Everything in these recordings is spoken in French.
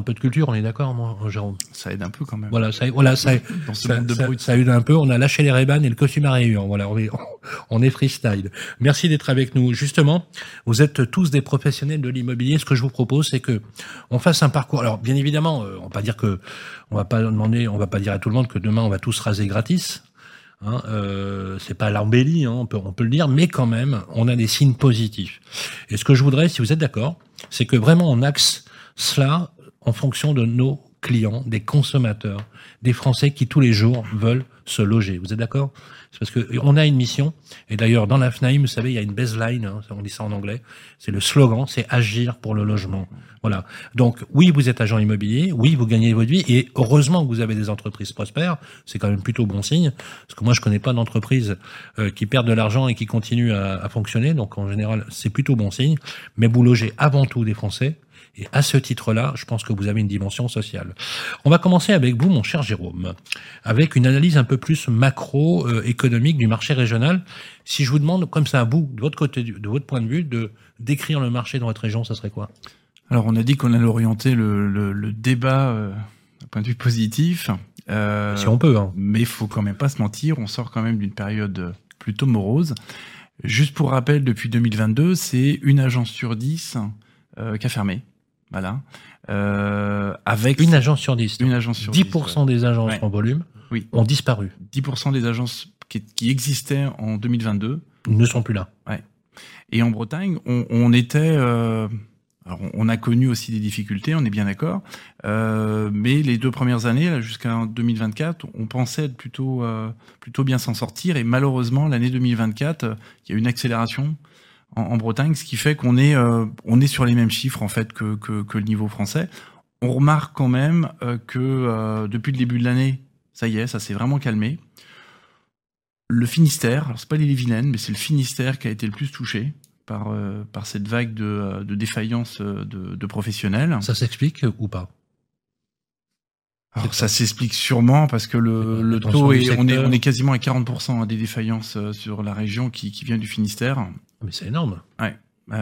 peu de culture, on est d'accord, moi, Jérôme? Ça aide un peu quand même. Voilà, ça Dans ce monde de brut. ça aide un peu. On a lâché les Ray-Ban et le costume à rayures. Voilà, on est freestyle. Merci d'être avec nous. Justement, vous êtes tous des professionnels de l'immobilier. Ce que je vous propose, c'est que on fasse un parcours. Alors, bien évidemment, on va pas dire à tout le monde que demain on va tous raser gratis. Hein, c'est pas l'embellie, hein, on peut le dire, mais quand même, on a des signes positifs. Et ce que je voudrais, si vous êtes d'accord, c'est que vraiment on axe cela en fonction de nos clients, des consommateurs, des Français qui tous les jours veulent se loger. Vous êtes d'accord? C'est parce que on a une mission. Et d'ailleurs, dans la FNAIM, vous savez, il y a une baseline, hein, on dit ça en anglais. C'est le slogan, c'est agir pour le logement. Voilà. Donc, oui, vous êtes agent immobilier. Oui, vous gagnez votre vie. Et heureusement que vous avez des entreprises prospères. C'est quand même plutôt bon signe. Parce que moi, je connais pas d'entreprise qui perdent de l'argent et qui continuent à fonctionner. Donc, en général, c'est plutôt bon signe. Mais vous logez avant tout des Français. Et à ce titre-là, je pense que vous avez une dimension sociale. On va commencer avec vous, mon cher Jérôme, avec une analyse un peu plus macro-économique du marché régional. Si je vous demande, comme ça, à vous, de votre côté, de votre point de vue, de décrire le marché dans votre région, ça serait quoi? Alors, on a dit qu'on allait orienter le débat d'un point de vue positif. Si on peut, hein. Mais il faut quand même pas se mentir, on sort quand même d'une période plutôt morose. Juste pour rappel, depuis 2022, c'est une agence sur 10 qui a fermé. Voilà. Avec une agence sur 10. Une agence sur 10% 10, des agences ouais. en volume ont disparu. 10% des agences qui existaient en 2022 ne sont plus là. Ouais. Et en Bretagne, on était... alors on a connu aussi des difficultés, on est bien d'accord. Mais les 2 premières années, là, jusqu'en 2024, on pensait être plutôt bien s'en sortir. Et malheureusement, l'année 2024, il y a eu une accélération en Bretagne, ce qui fait qu'on est sur les mêmes chiffres en fait que le niveau français. On remarque quand même que depuis le début de l'année, ça y est, ça s'est vraiment calmé. Le Finistère, alors c'est pas l'Ille-et-Vilaine, mais c'est le Finistère qui a été le plus touché par cette vague de défaillance de professionnels. Ça s'explique ou pas? Alors ça s'explique sûrement parce que le taux on est quasiment à 40% des défaillances sur la région qui vient du Finistère. Mais c'est énorme. Ouais.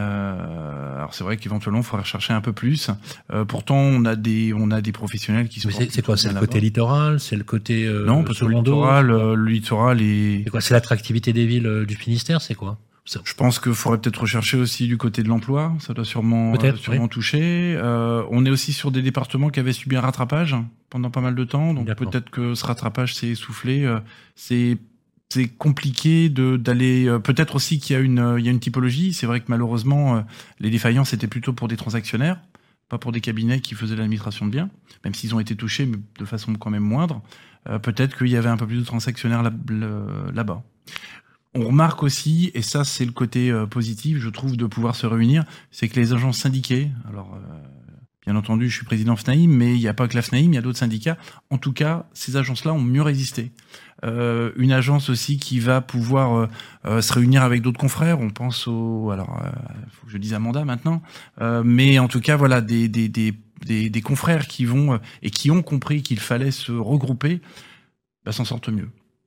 Alors c'est vrai qu'éventuellement il faudrait rechercher un peu plus. Pourtant on a des professionnels qui sont. Mais c'est quoi? C'est le côté littoral, c'est le côté non, parce que le littoral est. C'est quoi? C'est l'attractivité des villes du Finistère, c'est quoi? Je pense qu'il faudrait peut-être rechercher aussi du côté de l'emploi. Ça doit sûrement toucher. On est aussi sur des départements qui avaient subi un rattrapage pendant pas mal de temps. Donc peut-être que ce rattrapage s'est essoufflé. C'est compliqué d'aller. Peut-être aussi qu'il y a une typologie. C'est vrai que malheureusement, les défaillances étaient plutôt pour des transactionnaires, pas pour des cabinets qui faisaient l'administration de biens, même s'ils ont été touchés, mais de façon quand même moindre. Peut-être qu'il y avait un peu plus de transactionnaires là-bas. On remarque aussi, et ça c'est le côté positif, je trouve, de pouvoir se réunir, c'est que les agences syndiquées, alors bien entendu je suis président FNAIM, mais il n'y a pas que la FNAIM, il y a d'autres syndicats, en tout cas ces agences-là ont mieux résisté. Une agence aussi qui va pouvoir se réunir avec d'autres confrères, on pense alors faut que je dise Amanda maintenant, mais en tout cas voilà des confrères qui vont et qui ont compris qu'il fallait se regrouper, s'en sortent mieux.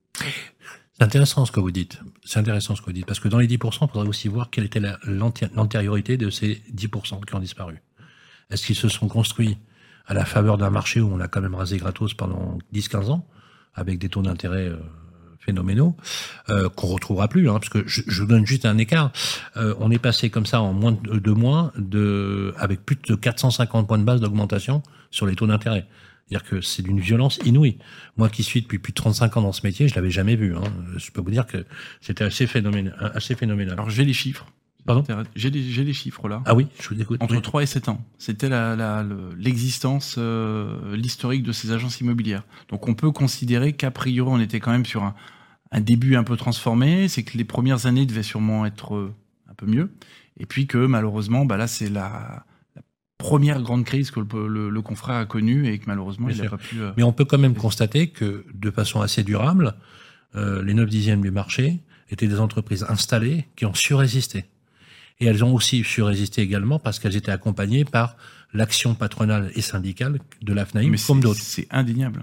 C'est intéressant ce que vous dites. Parce que dans les 10%, il faudrait aussi voir quelle était l'antériorité de ces 10% qui ont disparu. Est-ce qu'ils se sont construits à la faveur d'un marché où on a quand même rasé gratos pendant 10-15 ans, avec des taux d'intérêt phénoménaux, qu'on retrouvera plus, parce que je vous donne juste un écart. On est passé comme ça en moins de 2 mois, avec plus de 450 points de base d'augmentation sur les taux d'intérêt. C'est-à-dire que c'est d'une violence inouïe. Moi qui suis depuis plus de 35 ans dans ce métier, je l'avais jamais vu. Je peux vous dire que c'était assez phénoménal. Alors j'ai les chiffres. Pardon ? J'ai les chiffres là. Ah oui, je vous écoute. Entre 3 et 7 ans. C'était l'existence, l'historique de ces agences immobilières. Donc on peut considérer qu'a priori on était quand même sur un début un peu transformé. C'est que les premières années devaient sûrement être un peu mieux. Et puis que malheureusement, là c'est la première grande crise que le confrère a connue et que malheureusement il n'a pas pu... Mais on peut quand même constater que de façon assez durable, les 9/10 du marché étaient des entreprises installées qui ont su résister. Et elles ont aussi su résister également parce qu'elles étaient accompagnées par l'action patronale et syndicale de la FNAIM comme d'autres. C'est indéniable.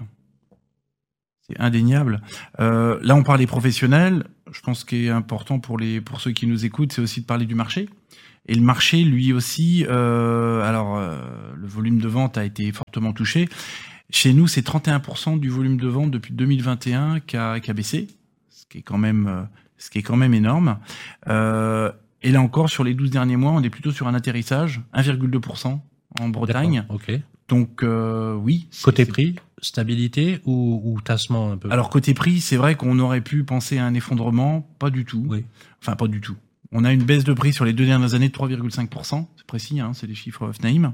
C'est indéniable. Là, on parle des professionnels. Je pense qu'il est important pour ceux qui nous écoutent, c'est aussi de parler du marché. Et le marché, lui aussi, le volume de vente a été fortement touché. Chez nous, c'est 31% du volume de vente depuis 2021 qui a baissé, ce qui est quand même énorme. Et là encore, sur les 12 derniers mois, on est plutôt sur un atterrissage, 1,2% en Bretagne. Ok. Donc oui. Côté prix, stabilité ou tassement un peu? Alors côté prix, c'est vrai qu'on aurait pu penser à un effondrement, pas du tout. Oui. Enfin, pas du tout. On a une baisse de prix sur les 2 dernières années de 3,5%. C'est précis, hein, c'est les chiffres FNAIM.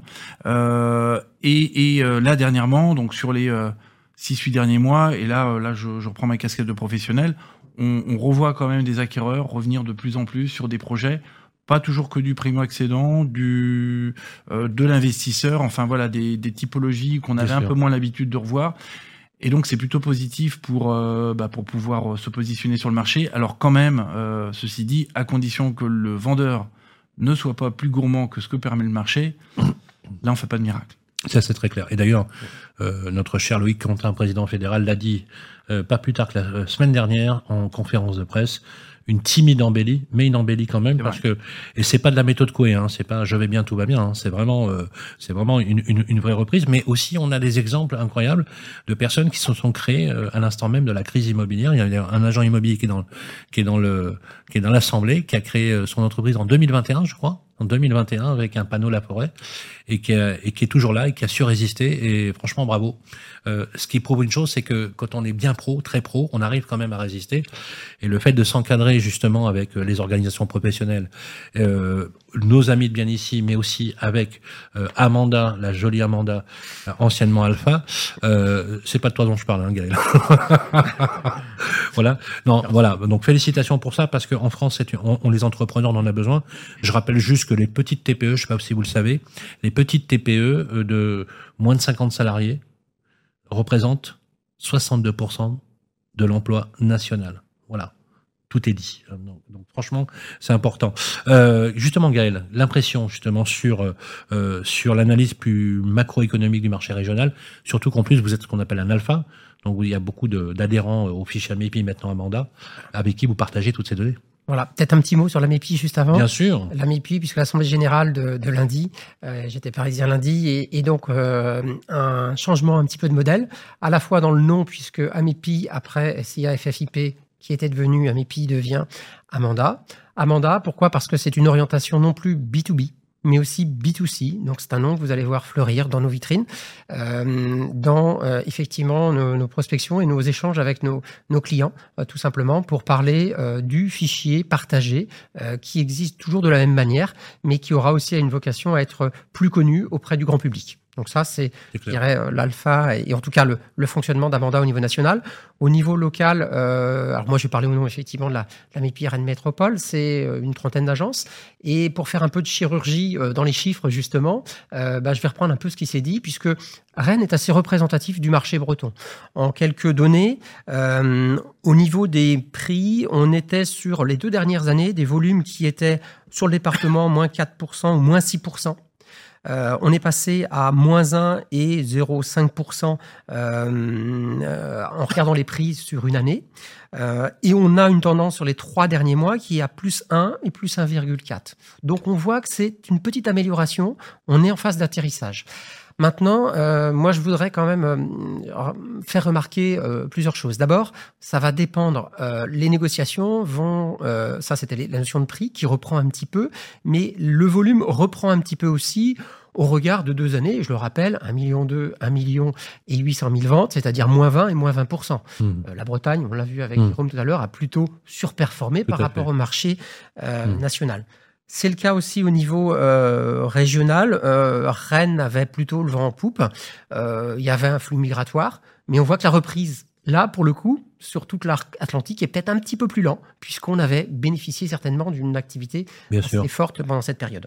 Là, dernièrement, donc sur les 6-8 derniers mois, et là je reprends ma casquette de professionnel, on revoit quand même des acquéreurs revenir de plus en plus sur des projets, pas toujours que du primo-accédant, de l'investisseur, enfin voilà, des typologies qu'on avait un peu moins l'habitude de revoir. Et donc c'est plutôt positif pour pouvoir se positionner sur le marché. Alors quand même, ceci dit, à condition que le vendeur ne soit pas plus gourmand que ce que permet le marché, là on fait pas de miracle. Ça c'est très clair. Et d'ailleurs, notre cher Loïc Quentin, président fédéral, l'a dit pas plus tard que la semaine dernière en conférence de presse. Une timide embellie, mais une embellie quand même, parce que, et c'est pas de la méthode Coué, hein, c'est pas je vais bien, tout va bien, hein, c'est vraiment une vraie reprise, mais aussi on a des exemples incroyables de personnes qui se sont créées à l'instant même de la crise immobilière. Il y a un agent immobilier qui est dans l'assemblée, qui a créé son entreprise en 2021, je crois, en 2021 avec un panneau La Forêt, et qui est toujours là et qui a su résister, et franchement bravo. Ce qui prouve une chose, c'est que quand on est bien pro, très pro, on arrive quand même à résister. Et le fait de s'encadrer justement avec les organisations professionnelles, nos amis de bien ici, mais aussi avec Amanda, la jolie Amanda, anciennement Alpha, c'est pas de toi dont je parle, hein, Gaël. Voilà. Non, voilà. Donc félicitations pour ça, parce qu'en France, on les entrepreneurs, on en a besoin. Je rappelle juste que les petites TPE, je sais pas si vous le savez, les petites TPE de moins de 50 salariés représentent 62% de l'emploi national. Voilà. Tout est dit. Donc franchement, c'est important. Justement, Gaël, l'impression justement sur l'analyse plus macroéconomique du marché régional, surtout qu'en plus vous êtes ce qu'on appelle un alpha, donc il y a beaucoup d'adhérents au fichier MEPI maintenant à mandat, avec qui vous partagez toutes ces données. Voilà, peut-être un petit mot sur la MEPI juste avant. Bien sûr. La MEPI, puisque l'Assemblée Générale de lundi, j'étais parisien lundi, et donc un changement un petit peu de modèle, à la fois dans le nom, puisque AMEPI, après SIA FFIP, qui était devenu AMEPI, devient Amanda. Amanda, pourquoi? Parce que c'est une orientation non plus B2B, mais aussi B2C. Donc c'est un nom que vous allez voir fleurir dans nos vitrines, effectivement nos prospections et nos échanges avec nos clients, tout simplement pour parler du fichier partagé qui existe toujours de la même manière, mais qui aura aussi une vocation à être plus connu auprès du grand public. Donc ça, c'est je dirais, l'alpha et en tout cas le fonctionnement d'Amanda au niveau national. Au niveau local, alors moi je vais parler au nom effectivement de la MEPI Rennes Métropole, c'est une trentaine d'agences. Et pour faire un peu de chirurgie dans les chiffres justement, je vais reprendre un peu ce qui s'est dit, puisque Rennes est assez représentatif du marché breton. En quelques données, au niveau des prix, on était sur les 2 dernières années des volumes qui étaient sur le département moins 4% ou moins 6%. On est passé à moins 1 et 0,5% en regardant les prix sur une année. Et on a une tendance sur les 3 derniers mois qui est à plus 1 et plus 1,4. Donc on voit que c'est une petite amélioration. On est en phase d'atterrissage. Maintenant, moi, je voudrais quand même faire remarquer plusieurs choses. D'abord, ça va dépendre. Les négociations vont... ça, c'était la notion de prix qui reprend un petit peu, mais le volume reprend un petit peu aussi au regard de 2 années. Je le rappelle, 1,2 million, 1,8 million ventes, c'est-à-dire moins 20 et moins 20%. La Bretagne, on l'a vu avec Jérôme tout à l'heure, a plutôt surperformé par rapport au marché national. C'est le cas aussi au niveau régional. Rennes avait plutôt le vent en poupe. Il y avait un flux migratoire. Mais on voit que la reprise, là, pour le coup, sur toute l'arc atlantique, est peut-être un petit peu plus lent, puisqu'on avait bénéficié certainement d'une activité assez forte pendant cette période.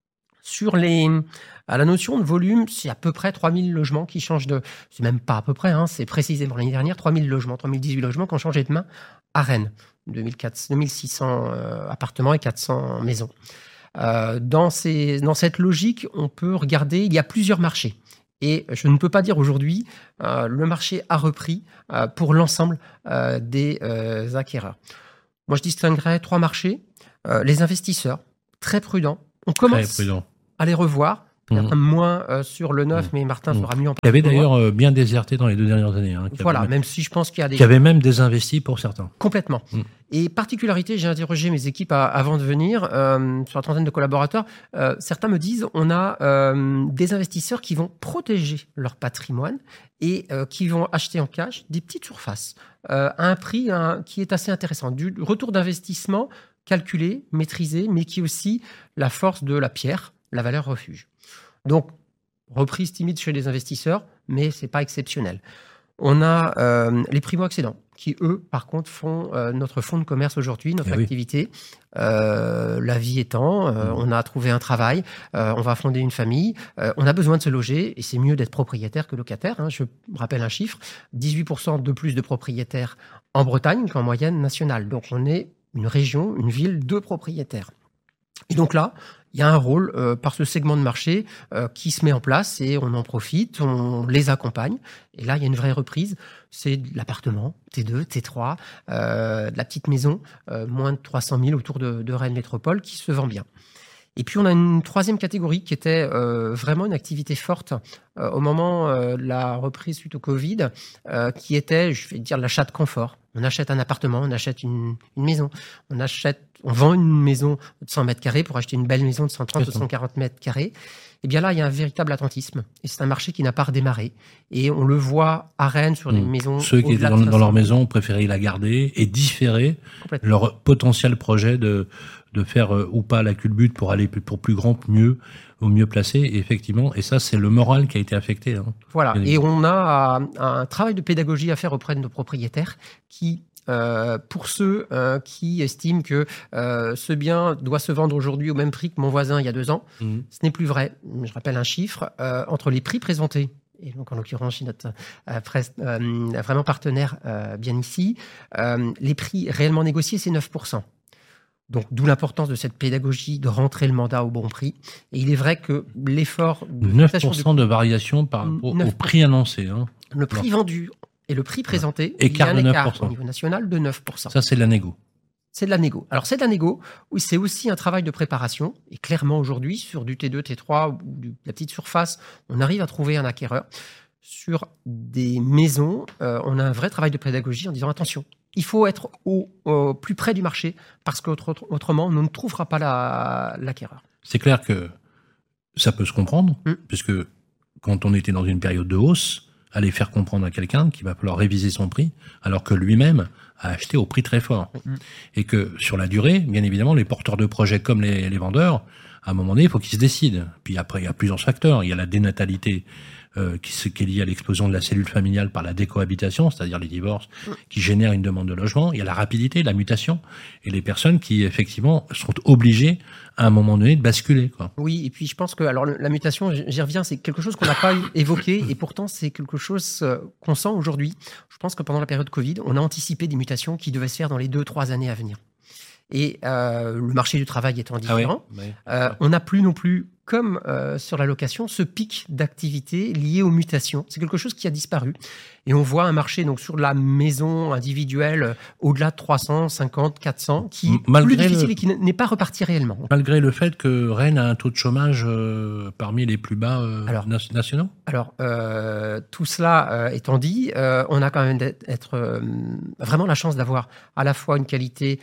À la notion de volume, c'est à peu près 3000 logements qui changent de... C'est même pas à peu près, hein, c'est précisément l'année dernière, 3000 logements, 3018 logements qui ont changé de main à Rennes. 2600 appartements et 400 maisons. Dans cette logique, on peut regarder, il y a plusieurs marchés. Et je ne peux pas dire aujourd'hui, le marché a repris pour l'ensemble des acquéreurs. Moi, je distinguerais 3 marchés. Les investisseurs, très prudents, On commence à les revoir. Moins sur le neuf, mais Martin sera mieux en place. Qui avait d'ailleurs bien déserté dans les 2 dernières années. Voilà, même si je pense qu'il y a des... Qui avait même désinvesti pour certains. Complètement. Et particularité, j'ai interrogé mes équipes avant de venir, sur la trentaine de collaborateurs. Certains me disent, on a des investisseurs qui vont protéger leur patrimoine et qui vont acheter en cash des petites surfaces à un prix qui est assez intéressant. Du retour d'investissement calculé, maîtrisé, mais qui est aussi la force de la pierre, la valeur refuge. Donc, reprise timide chez les investisseurs, mais ce n'est pas exceptionnel. On a les primo-accédants, qui, eux, par contre, font notre fonds de commerce aujourd'hui, notre activité. La vie étant, on a trouvé un travail, on va fonder une famille, on a besoin de se loger, et c'est mieux d'être propriétaire que locataire. Je me rappelle un chiffre, 18% de plus de propriétaires en Bretagne qu'en moyenne nationale. Donc, on est une région, une ville de propriétaires. Et donc là, il y a un rôle par ce segment de marché qui se met en place et on en profite, on les accompagne. Et là, il y a une vraie reprise. C'est de l'appartement, T2, T3, de la petite maison, moins de 300 000 autour de Rennes Métropole qui se vend bien. Et puis, on a une troisième catégorie qui était vraiment une activité forte au moment de la reprise suite au Covid, qui était, je vais dire, l'achat de confort. On achète un appartement, on achète une maison, on vend une maison de 100 mètres carrés pour acheter une belle maison de 130 ou 140 mètres carrés. Et bien là, il y a un véritable attentisme. Et c'est un marché qui n'a pas redémarré. Et on le voit à Rennes sur des maisons... Ceux qui étaient dans leur maison préféraient la garder et différer leur potentiel projet de faire ou pas la culbute pour aller pour plus grand, mieux, au mieux placé, effectivement. Et ça, c'est le moral qui a été affecté. Voilà. Et on a un travail de pédagogie à faire auprès de nos propriétaires qui... pour ceux qui estiment que ce bien doit se vendre aujourd'hui au même prix que mon voisin il y a 2 ans, ce n'est plus vrai. Je rappelle un chiffre, entre les prix présentés, et donc en l'occurrence chez notre vraiment partenaire bien ici, les prix réellement négociés, c'est 9%. Donc, d'où l'importance de cette pédagogie de rentrer le mandat au bon prix. Et il est vrai que l'effort... 9% de variation par rapport au prix annoncé. Le prix vendu et le prix présenté, écart il y a un écart 9%. au niveau national de 9%. Ça, c'est de la négo. C'est de la négo. Alors, c'est de la négo, oui, c'est aussi un travail de préparation. Et clairement, aujourd'hui, sur du T2, T3 ou de la petite surface, on arrive à trouver un acquéreur. Sur des maisons, on a un vrai travail de pédagogie en disant attention, il faut être au plus près du marché parce qu'autrement, on ne trouvera pas l'acquéreur. C'est clair que ça peut se comprendre, puisque quand on était dans une période de hausse, aller faire comprendre à quelqu'un qu'il va falloir réviser son prix, alors que lui-même a acheté au prix très fort. Et que sur la durée, bien évidemment, les porteurs de projets comme les vendeurs, à un moment donné, il faut qu'ils se décident. Puis après, il y a plusieurs facteurs. Il y a la dénatalité qui est liée à l'explosion de la cellule familiale par la décohabitation, c'est-à-dire les divorces, qui génèrent une demande de logement. Il y a la rapidité, la mutation, et les personnes qui, effectivement, sont obligées, à un moment donné, de basculer, quoi. Oui, et puis je pense que alors la mutation, j'y reviens, c'est quelque chose qu'on n'a pas évoqué, et pourtant c'est quelque chose qu'on sent aujourd'hui. Je pense que pendant la période Covid, on a anticipé des mutations qui devaient se faire dans les 2-3 années à venir. Et le marché du travail étant différent, on n'a plus non plus, comme sur la location, ce pic d'activité lié aux mutations. C'est quelque chose qui a disparu. Et on voit un marché donc sur la maison individuelle au-delà de 350, 400, qui est plus difficile et qui n'est pas reparti réellement. Malgré le fait que Rennes a un taux de chômage parmi les plus bas nationaux. Alors, tout cela étant dit, on a quand même vraiment la chance d'avoir à la fois une qualité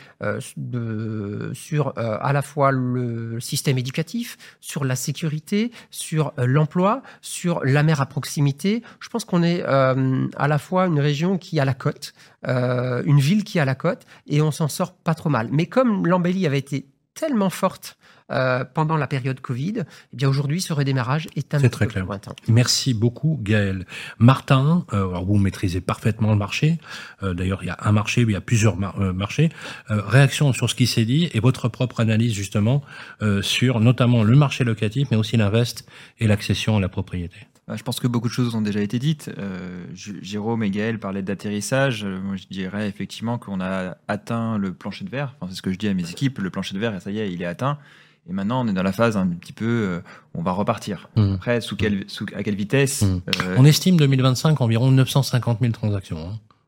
sur à la fois le système éducatif, sur la sécurité, sur l'emploi, sur la mer à proximité. Je pense qu'on est à la fois une région qui a la côte, une ville qui a la côte, et on s'en sort pas trop mal. Mais comme l'embellie avait été tellement forte pendant la période Covid, eh bien aujourd'hui, ce redémarrage est un petit peu lointain. Merci beaucoup, Gaël. Martin, alors vous maîtrisez parfaitement le marché. D'ailleurs, il y a un marché, il y a plusieurs marchés. Réaction sur ce qui s'est dit et votre propre analyse, justement, sur notamment le marché locatif, mais aussi l'invest et l'accession à la propriété. Je pense que beaucoup de choses ont déjà été dites. Jérôme et Gaël parlaient d'atterrissage. Moi, je dirais effectivement qu'on a atteint le plancher de verre. Enfin, c'est ce que je dis à mes équipes. Le plancher de verre, ça y est, il est atteint. Et maintenant, on est dans la phase un petit peu, on va repartir. Après, à quelle vitesse On estime 2025 environ 950 000 transactions.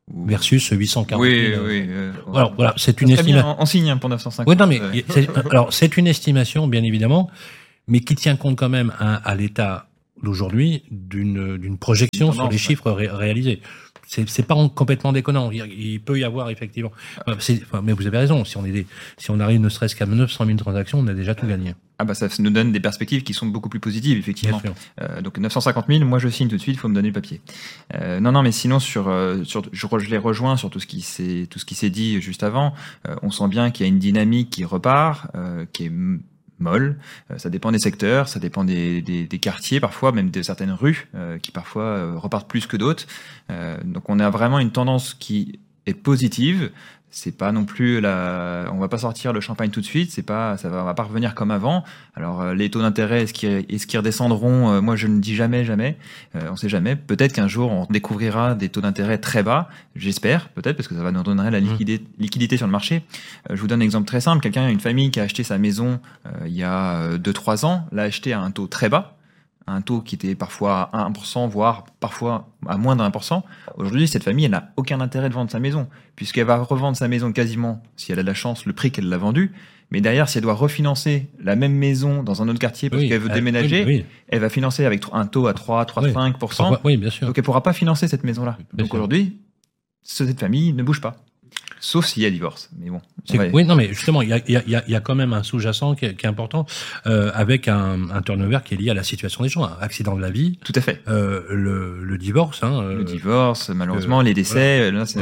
versus 840 000. Oui. Alors voilà, c'est une estimation. On signe pour 950. Oui, non, mais alors c'est une estimation, bien évidemment, mais qui tient compte quand même à l'état d'aujourd'hui d'une projection sur les chiffres réalisés. C'est pas complètement déconnant. Il peut y avoir effectivement. Mais vous avez raison. Si on arrive ne serait-ce qu'à 900 000 transactions, on a déjà tout gagné. Ah bah ça nous donne des perspectives qui sont beaucoup plus positives, effectivement. Donc 950 000, moi je signe tout de suite, il faut me donner le papier. Non, mais sinon je les rejoins sur tout ce qui s'est dit juste avant. On sent bien qu'il y a une dynamique qui repart, qui est molle. Ça dépend des secteurs, ça dépend des quartiers parfois, même de certaines rues qui parfois repartent plus que d'autres. Donc on a vraiment une tendance qui est positive. C'est pas non plus on va pas sortir le champagne tout de suite. On va pas revenir comme avant. Alors les taux d'intérêt, est-ce qu'ils redescendront? Moi je ne dis jamais. On sait jamais. Peut-être qu'un jour on découvrira des taux d'intérêt très bas. J'espère, peut-être, parce que ça va nous donner la liquidité sur le marché. Je vous donne un exemple très simple. Une famille qui a acheté sa maison il y a 2-3 ans, l'a acheté à un taux très bas. Un taux qui était parfois à 1%, voire parfois à moins de 1%. Aujourd'hui, cette famille, elle n'a aucun intérêt de vendre sa maison, puisqu'elle va revendre sa maison quasiment, si elle a de la chance, le prix qu'elle l'a vendue. Mais derrière, si elle doit refinancer la même maison dans un autre quartier parce qu'elle veut déménager, elle va financer avec un taux à 3,5%. Oui, bien sûr. Donc elle ne pourra pas financer cette maison-là. Donc aujourd'hui, cette famille ne bouge pas. Sauf s'il y a divorce. Mais bon. Oui, non, mais justement, il y a quand même un sous-jacent qui est important, avec un turnover qui est lié à la situation des gens, un accident de la vie. Tout à fait. Le divorce. Le divorce, malheureusement, les décès. Là,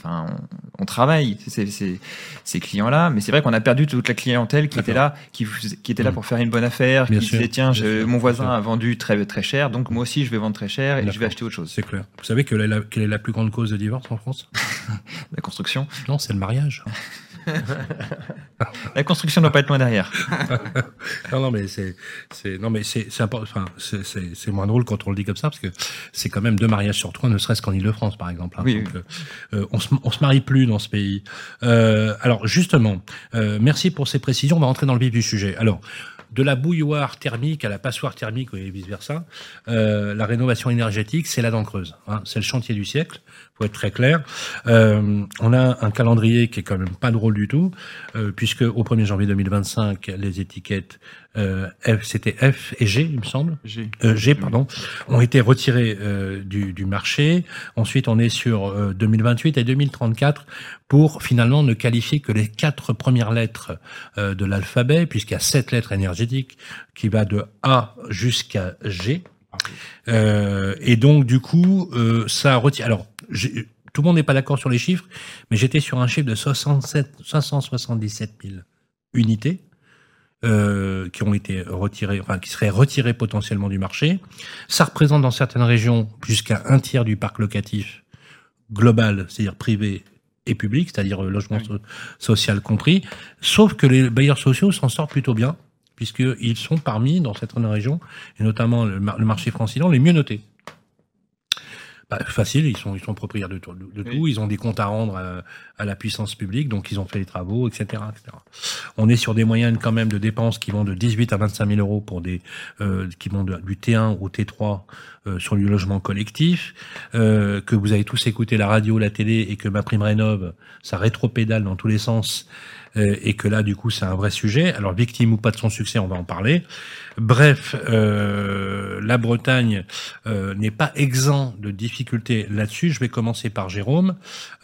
on travaille ces clients-là, mais c'est vrai qu'on a perdu toute la clientèle qui était là, qui était là pour faire une bonne affaire, qui disait tiens, mon voisin a vendu très très cher, donc moi aussi je vais vendre très cher et je vais acheter autre chose. C'est clair. Vous savez quelle est la plus grande cause de divorce en France? La construction. Non, c'est le mariage. La construction ne doit pas être loin derrière. non, mais c'est moins drôle quand on le dit comme ça, parce que c'est quand même 2 mariages sur 3, ne serait-ce qu'en Ile-de-France, par exemple. Oui. Donc, on se marie plus dans ce pays. Alors, justement, merci pour ces précisions. On va rentrer dans le vif du sujet. Alors, de la bouilloire thermique à la passoire thermique et vice-versa, la rénovation énergétique, c'est la dent creuse. C'est le chantier du siècle, faut être très clair. On a un calendrier qui est quand même pas drôle du tout, puisque au 1er janvier 2025, les étiquettes c'était F et G, il me semble. G, pardon, ont été retirées du marché. Ensuite, on est sur 2028 et 2034 pour finalement ne qualifier que les 4 premières lettres de l'alphabet, puisqu'il y a 7 lettres énergétiques qui va de A jusqu'à G. Et donc, du coup, ça retire. Alors, tout le monde n'est pas d'accord sur les chiffres, mais j'étais sur un chiffre de 577 000 unités qui ont été retirées, enfin qui seraient retirées potentiellement du marché. Ça représente dans certaines régions jusqu'à 1/3 du parc locatif global, c'est-à-dire privé et public, c'est-à-dire logement social compris. Sauf que les bailleurs sociaux s'en sortent plutôt bien, puisqu'ils sont parmi, dans certaines régions, et notamment le marché francilien, les mieux notés. Facile, ils sont propriétaires de tout, ils ont des comptes à rendre à la puissance publique, donc ils ont fait les travaux, etc., etc. On est sur des moyennes quand même de dépenses qui vont de 18 à 25 000 euros pour qui vont du T1 au T3 sur du logement collectif, que vous avez tous écouté la radio, la télé, et que MaPrimeRénov', ça rétropédale dans tous les sens, et que là, du coup, c'est un vrai sujet. Alors, victime ou pas de son succès, on va en parler. Bref, la Bretagne n'est pas exempt de difficultés là-dessus. Je vais commencer par Jérôme.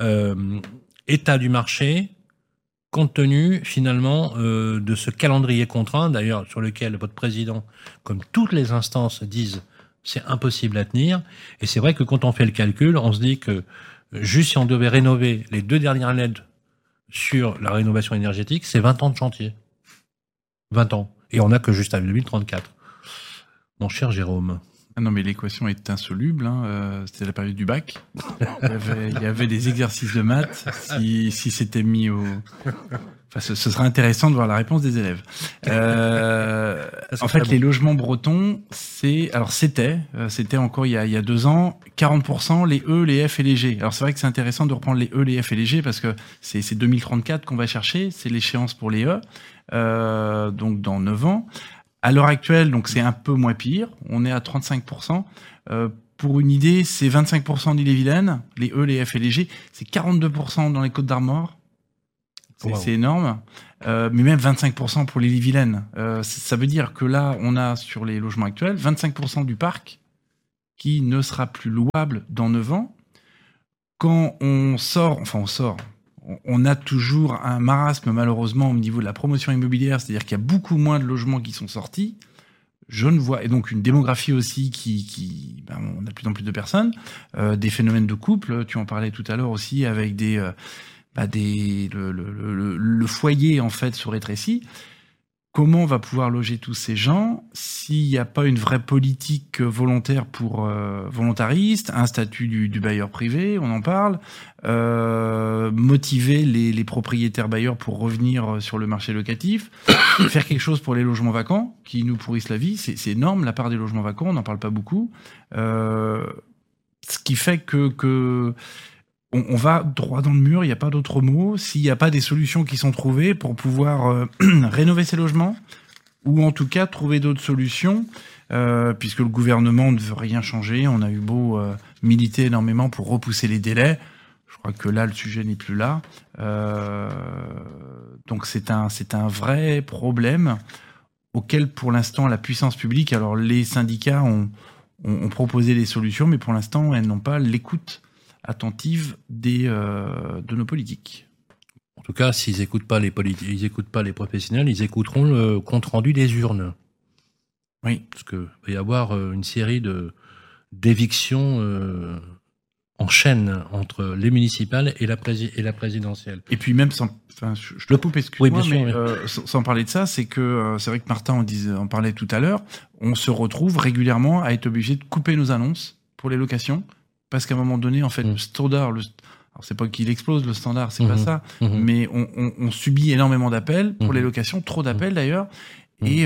État du marché, compte tenu, finalement, de ce calendrier contraint, d'ailleurs, sur lequel votre président, comme toutes les instances, disent c'est impossible à tenir. Et c'est vrai que quand on fait le calcul, on se dit que juste si on devait rénover les 2 dernières LED sur la rénovation énergétique, c'est 20 ans de chantier. 20 ans. Et on n'a que juste à 2034. Mon cher Jérôme. Ah non, mais l'équation est insoluble. C'était la période du bac. Il y avait des exercices de maths. Si c'était mis au... Enfin, ce serait intéressant de voir la réponse des élèves. En fait, les logements bretons, c'était encore il y a 2 ans, 40% les E, les F et les G. Alors c'est vrai que c'est intéressant de reprendre les E, les F et les G parce que c'est 2034 qu'on va chercher, c'est l'échéance pour les E, donc dans 9 ans. À l'heure actuelle, donc c'est un peu moins pire, on est à 35%. pour une idée, c'est 25% d'Ille-et-Vilaine, les E, les F et les G, c'est 42% dans les Côtes-d'Armor. C'est énorme. Mais même 25% pour l'Ille-et-Vilaine. Ça veut dire que là, on a sur les logements actuels 25% du parc qui ne sera plus louable dans 9 ans. Quand on a toujours un marasme malheureusement au niveau de la promotion immobilière, c'est-à-dire qu'il y a beaucoup moins de logements qui sont sortis. Je ne vois, et donc une démographie aussi on a de plus en plus de personnes, des phénomènes de couple, tu en parlais tout à l'heure aussi, avec le foyer en fait se rétrécit. Comment on va pouvoir loger tous ces gens s'il n'y a pas une vraie politique volontariste, un statut du bailleur privé, on en parle, motiver les propriétaires bailleurs pour revenir sur le marché locatif, faire quelque chose pour les logements vacants qui nous pourrissent la vie, c'est énorme la part des logements vacants, on n'en parle pas beaucoup, ce qui fait que on va droit dans le mur, il n'y a pas d'autre mot. S'il n'y a pas des solutions qui sont trouvées pour pouvoir rénover ces logements, ou en tout cas trouver d'autres solutions, puisque le gouvernement ne veut rien changer. On a eu beau militer énormément pour repousser les délais. Je crois que là, le sujet n'est plus là. Donc c'est un vrai problème auquel, pour l'instant, la puissance publique, alors les syndicats ont proposé des solutions, mais pour l'instant, elles n'ont pas l'écoute attentive de nos politiques. En tout cas, s'ils n'écoutent pas les professionnels, ils écouteront le compte-rendu des urnes. Oui. Parce qu'il va y avoir une série d'évictions en chaîne entre les municipales et la présidentielle. Et puis même, je te coupe, excuse-moi, mais sans parler de ça, c'est vrai que Martin en parlait tout à l'heure, on se retrouve régulièrement à être obligé de couper nos annonces pour les locations, parce qu'à un moment donné, en fait, le standard, alors c'est pas qu'il explose le standard, c'est pas ça, mais on subit énormément d'appels pour les locations, trop d'appels d'ailleurs, et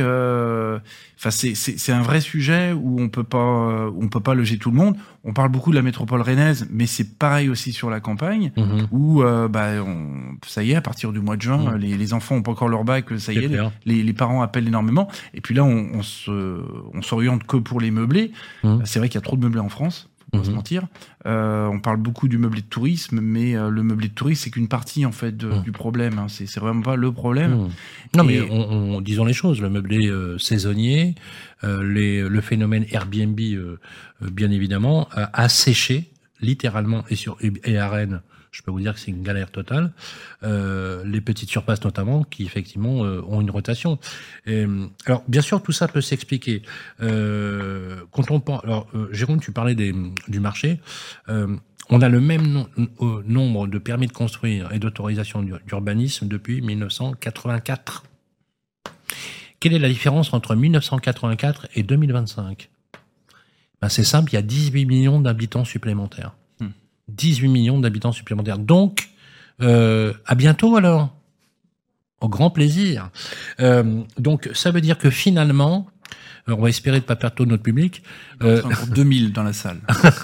c'est un vrai sujet où on peut pas loger tout le monde. On parle beaucoup de la métropole rennaise, mais c'est pareil aussi sur la campagne, où ça y est, à partir du mois de juin, les enfants ont pas encore leur bac, ça y est, les parents appellent énormément, et puis là on s'oriente que pour les meublés. C'est vrai qu'il y a trop de meublés en France. Faut pas se mentir. On parle beaucoup du meublé de tourisme, mais le meublé de tourisme, c'est qu'une partie en fait du problème. Hein. C'est vraiment pas le problème. Non, mais disons les choses. Le meublé saisonnier, le phénomène Airbnb, bien évidemment, a séché littéralement et à Rennes. Je peux vous dire que c'est une galère totale. Les petites surfaces notamment, qui effectivement ont une rotation. Alors, bien sûr, tout ça peut s'expliquer. Quand on pense, alors, Jérôme, tu parlais du marché. On a le même nombre de permis de construire et d'autorisation d'urbanisme depuis 1984. Quelle est la différence entre 1984 et 2025 ? C'est simple, il y a 18 millions d'habitants supplémentaires. 18 millions d'habitants supplémentaires. Donc, à bientôt alors. Au grand plaisir. Donc, ça veut dire que finalement, on va espérer de ne pas perdre tout notre public. Encore 2000 dans la salle.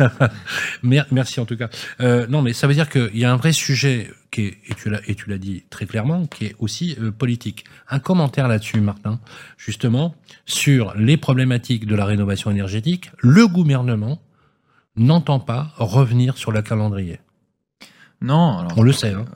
Merci en tout cas. Non, mais ça veut dire qu'il y a un vrai sujet et tu l'as dit très clairement, qui est aussi politique. Un commentaire là-dessus, Martin, justement, sur les problématiques de la rénovation énergétique. Le gouvernement n'entend pas revenir sur le calendrier. Non, alors, on le sait. Hein.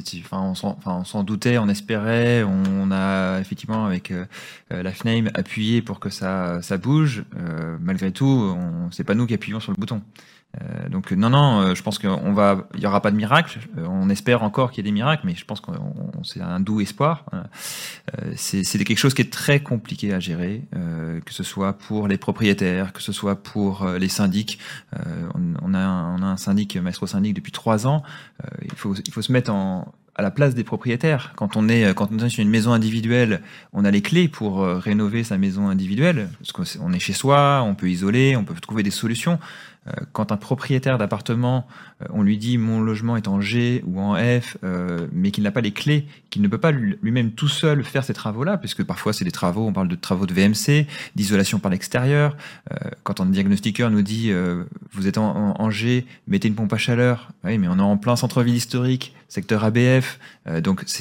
On s'en doutait, on espérait. On a effectivement avec la FNAIM appuyé pour que ça bouge. Malgré tout, c'est pas nous qui appuyons sur le bouton. Donc non, je pense qu'il y aura pas de miracle. On espère encore qu'il y ait des miracles, mais je pense que c'est un doux espoir. C'est quelque chose qui est très compliqué à gérer, que ce soit pour les propriétaires, que ce soit pour les syndics. On a un syndic, maestro syndic depuis 3 ans. Il faut se mettre à la place des propriétaires. Quand on est sur une maison individuelle, on a les clés pour rénover sa maison individuelle, parce qu'on est chez soi, on peut isoler, on peut trouver des solutions. Quand un propriétaire d'appartement, on lui dit mon logement est en G ou en F, mais qu'il n'a pas les clés, qu'il ne peut pas lui-même tout seul faire ces travaux-là, puisque parfois c'est des travaux, on parle de travaux de VMC, d'isolation par l'extérieur. Quand un diagnostiqueur nous dit vous êtes en G, mettez une pompe à chaleur, oui, mais on est en plein centre-ville historique, secteur ABF, donc c'est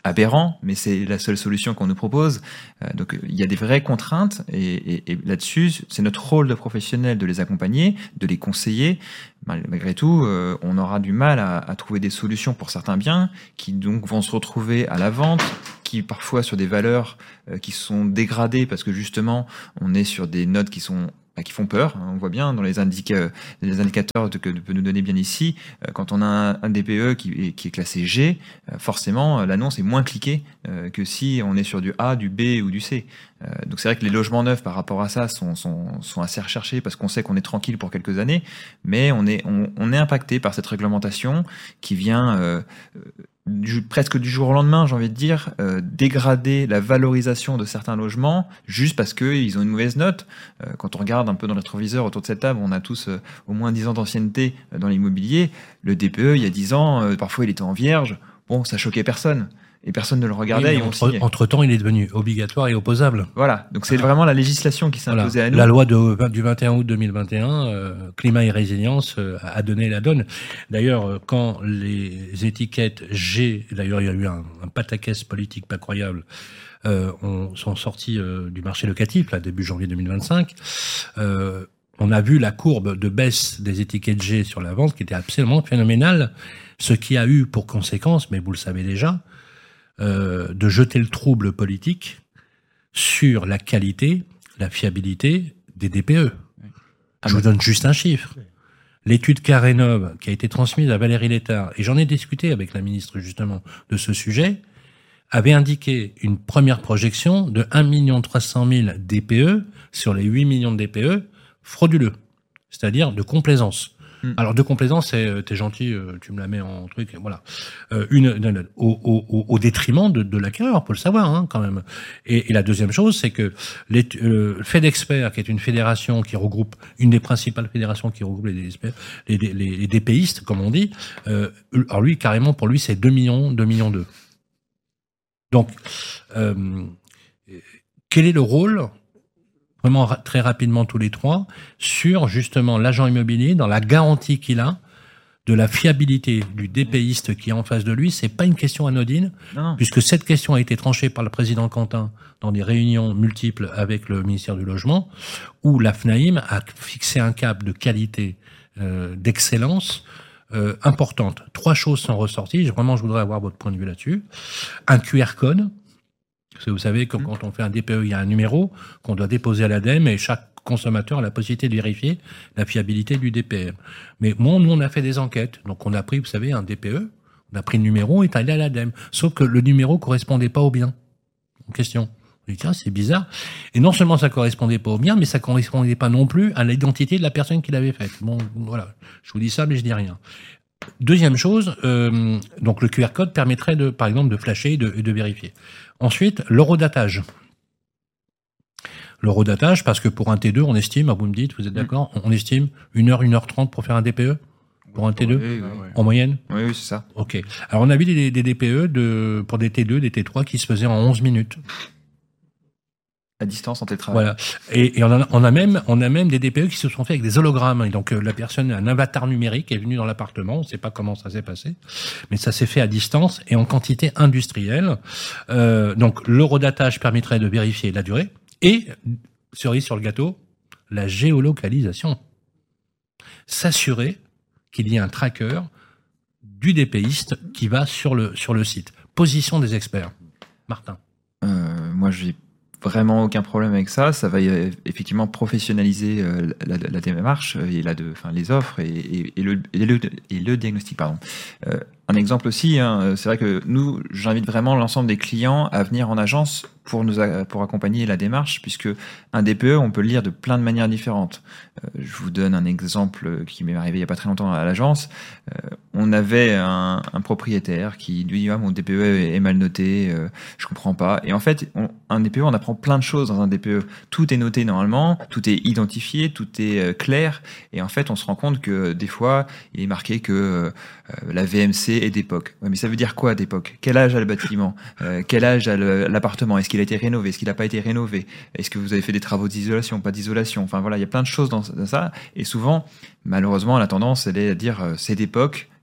aberrant, mais c'est la seule solution qu'on nous propose. Donc il y a des vraies contraintes et là-dessus, c'est notre rôle de professionnel de les accompagner, de les conseiller. Malgré tout, on aura du mal à trouver des solutions pour certains biens qui donc vont se retrouver à la vente, qui parfois sur des valeurs qui sont dégradées parce que justement on est sur des notes qui font peur. On voit bien dans les indicateurs que peut nous donner bien ici, quand on a un DPE qui est classé G, forcément l'annonce est moins cliquée que si on est sur du A, du B ou du C. Donc c'est vrai que les logements neufs par rapport à ça sont assez recherchés parce qu'on sait qu'on est tranquille pour quelques années, mais on est impacté par cette réglementation qui vient presque du jour au lendemain, j'ai envie de dire, dégrader la valorisation de certains logements juste parce qu'ils ont une mauvaise note. Quand on regarde un peu dans le rétroviseur autour de cette table, on a tous au moins 10 ans d'ancienneté dans l'immobilier. Le DPE, il y a 10 ans, parfois il était en vierge. Bon, ça choquait personne. Et personne ne le regardait. Oui, entre-temps, il est devenu obligatoire et opposable. Voilà, donc c'est vraiment la législation qui s'est imposée à nous. La loi du 21 août 2021, climat et résilience, a donné la donne. D'ailleurs, quand les étiquettes G, d'ailleurs il y a eu un pataquès politique pas croyable, sont sortis du marché locatif, là, début janvier 2025, on a vu la courbe de baisse des étiquettes G sur la vente qui était absolument phénoménale, ce qui a eu pour conséquence, mais vous le savez déjà, de jeter le trouble politique sur la qualité, la fiabilité des DPE. Je vous donne juste un chiffre. L'étude Carénov, qui a été transmise à Valérie Létard, et j'en ai discuté avec la ministre justement de ce sujet, avait indiqué une première projection de 1 300 000 DPE sur les 8 millions de DPE frauduleux, c'est-à-dire de complaisance. Alors de complaisance, t'es gentil, tu me la mets en truc, voilà. Au détriment de l'acquéreur, faut le savoir, hein, quand même. Et la deuxième chose, c'est que FedExpert, qui est une fédération qui regroupe, une des principales fédérations qui regroupe les DPistes, comme on dit, alors lui, carrément, pour lui, c'est 2 millions 2. Donc, quel est le rôle, vraiment très rapidement tous les trois, sur justement l'agent immobilier, dans la garantie qu'il a de la fiabilité du DPiste qui est en face de lui? C'est pas une question anodine, puisque cette question a été tranchée par le président Quentin dans des réunions multiples avec le ministère du Logement, où la FNAIM a fixé un cap de qualité, d'excellence importante. 3 choses sont ressorties, vraiment je voudrais avoir votre point de vue là-dessus. Un QR code, parce que vous savez que quand on fait un DPE, il y a un numéro qu'on doit déposer à l'ADEME et chaque consommateur a la possibilité de vérifier la fiabilité du DPE. Mais nous, on a fait des enquêtes. Donc, on a pris, vous savez, un DPE, on a pris le numéro et est allé à l'ADEME. Sauf que le numéro correspondait pas au bien en question. On dit, tiens, c'est bizarre. Et non seulement ça correspondait pas au bien, mais ça correspondait pas non plus à l'identité de la personne qui l'avait faite. Bon, voilà. Je vous dis ça, mais je dis rien. Deuxième chose, donc le QR code permettrait par exemple, de flasher et de vérifier. Ensuite, l'horodatage. L'horodatage, parce que pour un T2, on estime, vous me dites, vous êtes d'accord, on estime 1h, 1h30 pour faire un DPE pour un T2 en moyenne? Oui, c'est ça. Ok. Alors on a vu des DPE pour des T2, des T3 qui se faisaient en 11 minutes. À distance, en télétravail. Voilà. Et on a même des DPE qui se sont faits avec des hologrammes. Et donc la personne, un avatar numérique est venu dans l'appartement. On ne sait pas comment ça s'est passé, mais ça s'est fait à distance et en quantité industrielle. Donc l'horodatage permettrait de vérifier la durée et, cerise sur le gâteau, la géolocalisation. S'assurer qu'il y ait un tracker du DPiste qui va sur le site. Position des experts. Martin. Moi, j'ai vraiment aucun problème avec ça. Ça va effectivement professionnaliser la démarche et les offres et le diagnostic. Pardon. Un exemple aussi, hein, c'est vrai que nous, j'invite vraiment l'ensemble des clients à venir en agence pour accompagner la démarche, puisque un DPE, on peut le lire de plein de manières différentes. Je vous donne un exemple qui m'est arrivé il n'y a pas très longtemps à l'agence. On avait un propriétaire qui lui dit mon DPE est mal noté, je comprends pas. Et en fait, un DPE, on apprend plein de choses dans un DPE. Tout est noté normalement, tout est identifié, tout est clair. Et en fait, on se rend compte que des fois, il est marqué que la VMC est d'époque. Ouais, mais ça veut dire quoi d'époque? Quel âge a le bâtiment? Quel âge a l'appartement? Est-ce qu'il a été rénové? Est-ce qu'il n'a pas été rénové? Est-ce que vous avez fait des travaux d'isolation? Pas d'isolation? Enfin voilà, il y a plein de choses dans ça. Et souvent, malheureusement, la tendance, elle est à dire c'est d'époque.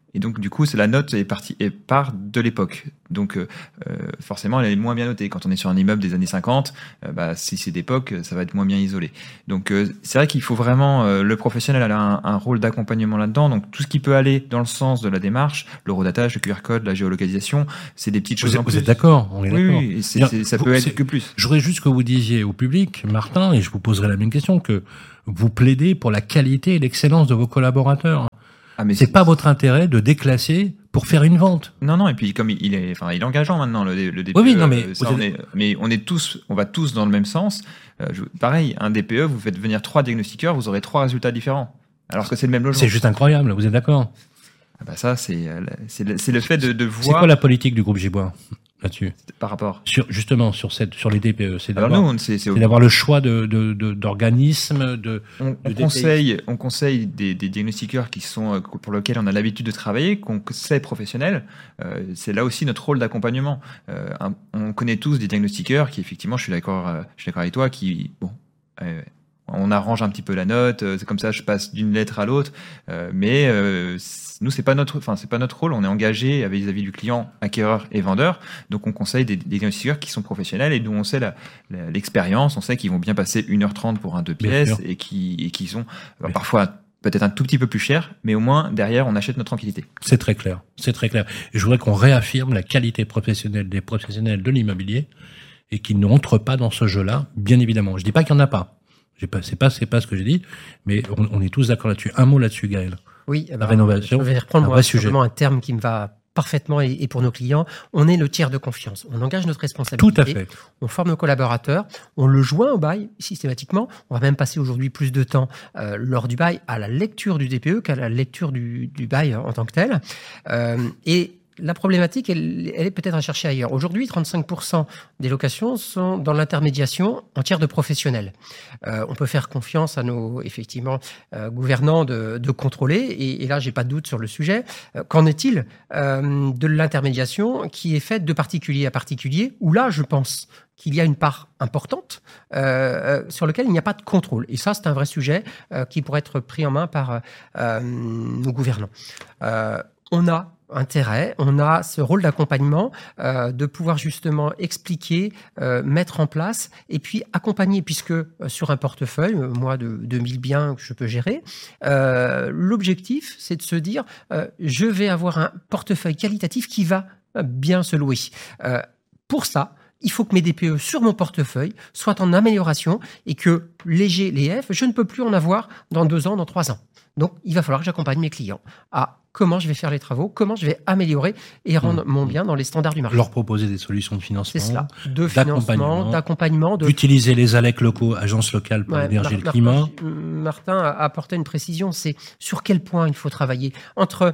Et donc, du coup, la note part de l'époque. Donc, forcément, elle est moins bien notée. Quand on est sur un immeuble des années 50, si c'est d'époque, ça va être moins bien isolé. Donc, c'est vrai qu'il faut vraiment... le professionnel a un rôle d'accompagnement là-dedans. Donc, tout ce qui peut aller dans le sens de la démarche, l'eurodatage, le QR code, la géolocalisation, c'est des petites choses en plus. Vous êtes d'accord? On est d'accord. Oui, ça peut être que plus. Je voudrais juste que vous disiez au public, Martin, et je vous poserai la même question, que vous plaidez pour la qualité et l'excellence de vos collaborateurs. C'est pas votre intérêt de déclasser pour faire une vente. Non, et puis comme il est engageant maintenant le DPE. Oui, non, mais on va tous dans le même sens. Pareil, un DPE, vous faites venir 3 diagnostiqueurs, vous aurez 3 résultats différents, alors que c'est le même logement. C'est juste incroyable. Vous êtes d'accord? Ça, c'est le fait de voir. C'est quoi la politique du groupe Gibois là-dessus? Par rapport sur les DPE, c'est d'avoir le choix d'organismes, on conseille des diagnostiqueurs qui sont pour lesquels on a l'habitude de travailler, qu'on sait professionnels. C'est là aussi notre rôle d'accompagnement. On connaît tous des diagnostiqueurs qui, effectivement, je suis d'accord avec toi, qui on arrange un petit peu la note, c'est comme ça, je passe d'une lettre à l'autre, mais nous c'est pas notre rôle. On est engagé vis-à-vis du client, acquéreur et vendeur, donc on conseille des diagnostiqueurs qui sont professionnels et dont on sait l'expérience, on sait qu'ils vont bien passer 1h30 pour un 2 pièces et qui sont parfois peut-être un tout petit peu plus cher, mais au moins derrière on achète notre tranquillité. C'est très clair. Et je voudrais qu'on réaffirme la qualité professionnelle des professionnels de l'immobilier et qu'ils n'entrent pas dans ce jeu-là, bien évidemment. Je dis pas qu'il n'y en a pas. C'est pas ce que j'ai dit, mais on est tous d'accord là-dessus. Un mot là-dessus, Gaël. Oui, la rénovation. Je vais reprendre un terme qui me va parfaitement et pour nos clients. On est le tiers de confiance. On engage notre responsabilité. Tout à fait. On forme nos collaborateurs. On le joint au bail systématiquement. On va même passer aujourd'hui plus de temps lors du bail à la lecture du DPE qu'à la lecture du bail en tant que tel. Et la problématique, elle est peut-être à chercher ailleurs. Aujourd'hui, 35% des locations sont dans l'intermédiation en tiers de professionnels. On peut faire confiance à nos, effectivement, gouvernants de contrôler. Et là, j'ai pas de doute sur le sujet. Qu'en est-il de l'intermédiation qui est faite de particulier à particulier, où là, je pense qu'il y a une part importante sur laquelle il n'y a pas de contrôle. Et ça, c'est un vrai sujet qui pourrait être pris en main par nos gouvernants. On a intérêt, on a ce rôle d'accompagnement, de pouvoir justement expliquer, mettre en place et puis accompagner, puisque sur un portefeuille, moi de 1000 biens que je peux gérer, l'objectif c'est de se dire je vais avoir un portefeuille qualitatif qui va bien se louer. Pour ça, il faut que mes DPE sur mon portefeuille soient en amélioration et que les G, les F, je ne peux plus en avoir dans 2 ans, dans 3 ans. Donc, il va falloir que j'accompagne mes clients à comment je vais faire les travaux, comment je vais améliorer et rendre mon bien dans les standards du marché. Leur proposer des solutions de financement. C'est cela, de financement, d'accompagnement. D'utiliser les ALEC locaux, agences locales pour l'énergie et le climat. Martin a apporté une précision, c'est sur quel point il faut travailler entre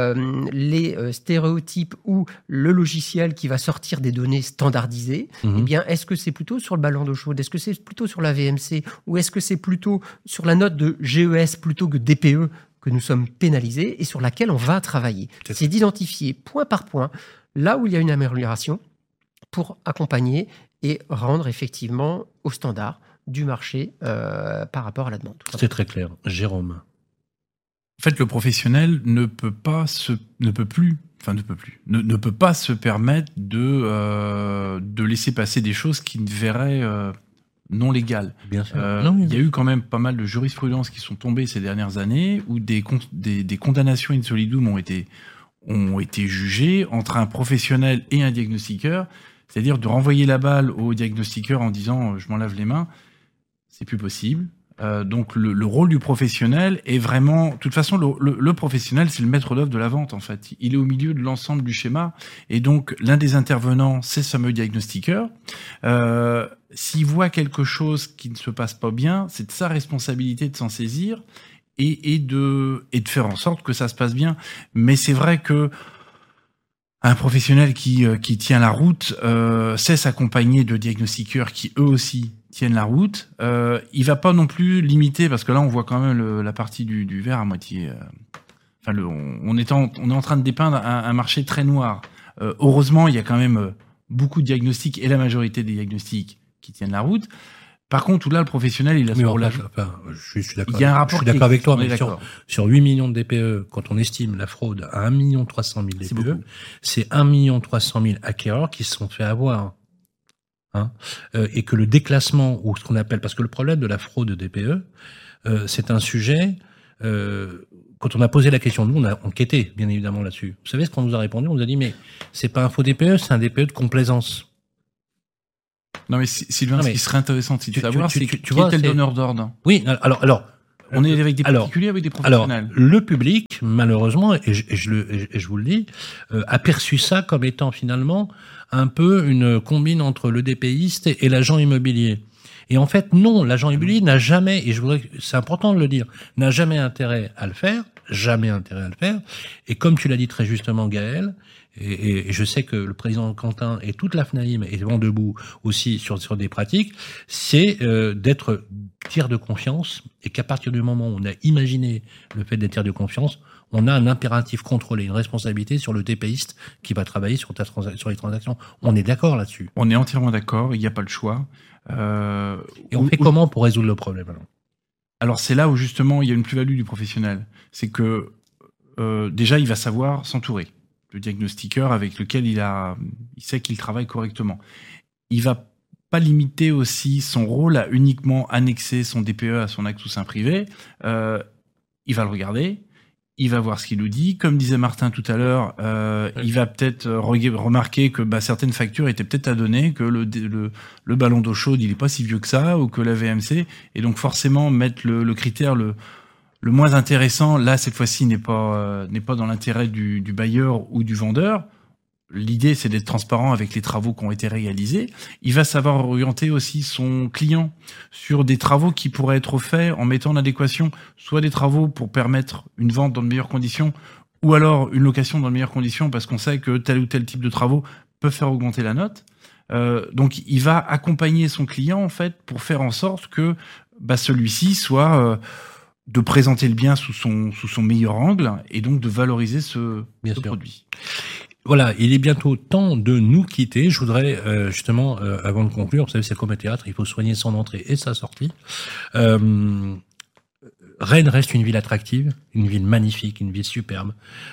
les stéréotypes ou le logiciel qui va sortir des données standardisées. Eh bien, est-ce que c'est plutôt sur le ballon d'eau chaude? Est-ce que c'est plutôt sur la VMC? Ou est-ce que c'est plutôt sur la note de GES plutôt que DPE que nous sommes pénalisés et sur laquelle on va travailler? C'est d'identifier point par point là où il y a une amélioration pour accompagner et rendre effectivement au standard du marché par rapport à la demande. C'est très clair. Jérôme. En fait, le professionnel ne peut pas se permettre de laisser passer des choses qui ne verraient non légales. Bien sûr. Il y a eu quand même pas mal de jurisprudences qui sont tombées ces dernières années où des condamnations in solidum ont été jugées entre un professionnel et un diagnostiqueur, c'est-à-dire de renvoyer la balle au diagnostiqueur en disant je m'en lave les mains, c'est plus possible. Donc le rôle du professionnel est vraiment... De toute façon, le professionnel, c'est le maître d'œuvre de la vente, en fait. Il est au milieu de l'ensemble du schéma. Et donc, l'un des intervenants, c'est ce fameux diagnostiqueur. S'il voit quelque chose qui ne se passe pas bien, c'est de sa responsabilité de s'en saisir et de faire en sorte que ça se passe bien. Mais c'est vrai que un professionnel qui tient la route sait s'accompagner de diagnostiqueurs qui, eux aussi, tiennent la route. Il va pas non plus limiter, parce que là, on voit quand même la partie du verre à moitié... on est en train de dépeindre un marché très noir. Heureusement, il y a quand même beaucoup de diagnostics, et la majorité des diagnostics qui tiennent la route. Par contre, où là, le professionnel, il a son rôle. Je suis d'accord. Il y a un rapport. Je suis d'accord avec toi, mais sur 8 millions de DPE, quand on estime la fraude à 1 300 000 DPE, c'est 1 300 000 acquéreurs qui se sont fait avoir. Et que le déclassement, ou ce qu'on appelle, parce que le problème de la fraude DPE, c'est un sujet, quand on a posé la question, nous, on a enquêté, bien évidemment, là-dessus. Vous savez ce qu'on nous a répondu? On nous a dit, mais c'est pas un faux DPE, c'est un DPE de complaisance. Non, mais Sylvain, ce qui serait intéressant, c'est de savoir, c'est qui était le donneur d'ordre. Oui, alors. On est avec des particuliers, avec des professionnels. Alors, le public, malheureusement, et je vous le dis, a perçu ça comme étant finalement un peu une combine entre le DPiste et l'agent immobilier. Et en fait, non, l'agent immobilier n'a jamais, et c'est important de le dire, n'a jamais intérêt à le faire, Et comme tu l'as dit très justement, Gaël, et je sais que le président Quentin et toute la FNAIM est vent debout aussi sur des pratiques, c'est d'être tiers de confiance, et qu'à partir du moment où on a imaginé le fait d'être tiers de confiance, on a un impératif contrôlé, une responsabilité sur le DPiste qui va travailler sur les transactions. On est d'accord là-dessus. On est entièrement d'accord, il n'y a pas le choix. Et on fait comment pour résoudre le problème alors c'est là où justement il y a une plus-value du professionnel. C'est que déjà il va savoir s'entourer. Le diagnostiqueur avec lequel il sait qu'il travaille correctement. Il va pas limiter aussi son rôle à uniquement annexer son DPE à son acte sous seing privé. Il va le regarder, il va voir ce qu'il nous dit. Comme disait Martin tout à l'heure, il va peut-être remarquer que certaines factures étaient peut-être à donner, que le ballon d'eau chaude il est pas si vieux que ça, ou que la VMC, et donc forcément mettre le critère le moins intéressant, là, cette fois-ci, n'est pas dans l'intérêt du bailleur ou du vendeur. L'idée, c'est d'être transparent avec les travaux qui ont été réalisés. Il va savoir orienter aussi son client sur des travaux qui pourraient être faits en mettant en adéquation soit des travaux pour permettre une vente dans de meilleures conditions, ou alors une location dans de meilleures conditions, parce qu'on sait que tel ou tel type de travaux peuvent faire augmenter la note. Donc, il va accompagner son client, en fait, pour faire en sorte que celui-ci soit... de présenter le bien sous son meilleur angle et donc de valoriser ce produit. Voilà, il est bientôt temps de nous quitter. Je voudrais justement, avant de conclure, vous savez, c'est comme un théâtre, il faut soigner son entrée et sa sortie. Rennes reste une ville attractive, une ville magnifique, une ville superbe.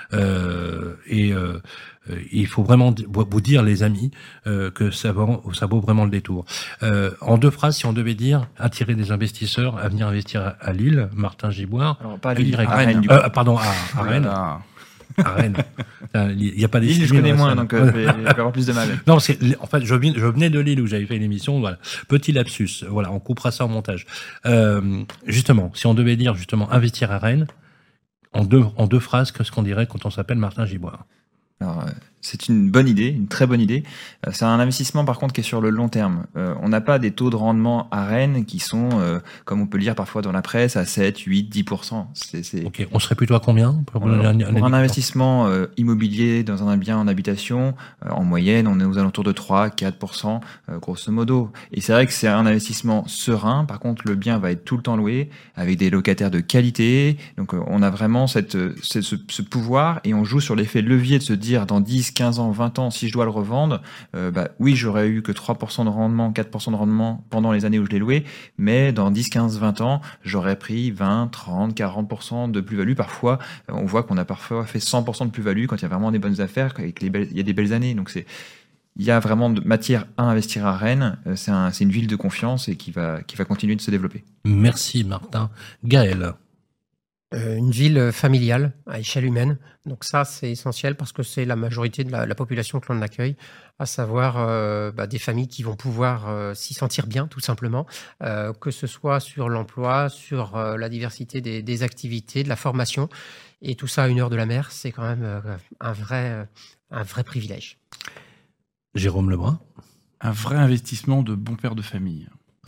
Il faut vraiment vous dire, les amis, que ça vaut vraiment le détour. En 2 phrases, si on devait dire attirer des investisseurs à venir investir à Lille, Martin Giboire. Alors, pas à Lille, à Rennes. Pardon, à Rennes. À Rennes. Il n'y a pas des Lille, je connais moins, donc je vais avoir plus de mal. Non, en fait, je venais de Lille où j'avais fait l'émission. Voilà, petit lapsus. Voilà, on coupera ça en montage. Justement, si on devait dire justement investir à Rennes, en deux phrases, qu'est-ce qu'on dirait quand on s'appelle Martin Giboire? Alors, c'est une bonne idée, une très bonne idée. C'est un investissement par contre qui est sur le long terme. On n'a pas des taux de rendement à Rennes qui sont, comme on peut lire parfois dans la presse, à 7, 8, 10%. Ok, on serait plutôt à combien pour un investissement immobilier dans un bien en habitation, en moyenne, on est aux alentours de 3, 4%, grosso modo. Et c'est vrai que c'est un investissement serein. Par contre, le bien va être tout le temps loué avec des locataires de qualité. Donc, on a vraiment ce pouvoir et on joue sur l'effet de levier de se dire dans 10, 15 ans, 20 ans, si je dois le revendre, oui, j'aurais eu que 3% de rendement, 4% de rendement pendant les années où je l'ai loué, mais dans 10, 15, 20 ans, j'aurais pris 20, 30, 40% de plus-value. Parfois, on voit qu'on a parfois fait 100% de plus-value quand il y a vraiment des bonnes affaires et qu'il y a des belles années. Donc, il y a vraiment de matière à investir à Rennes. C'est une ville de confiance et qui va continuer de se développer. Merci, Martin. Gaël. Une ville familiale à échelle humaine. Donc ça, c'est essentiel parce que c'est la majorité de la population que l'on accueille, à savoir des familles qui vont pouvoir s'y sentir bien, tout simplement, que ce soit sur l'emploi, sur la diversité des activités, de la formation. Et tout ça à 1 heure de la mer, c'est quand même un vrai privilège. Jérôme Lebrun. Un vrai investissement de bon père de famille.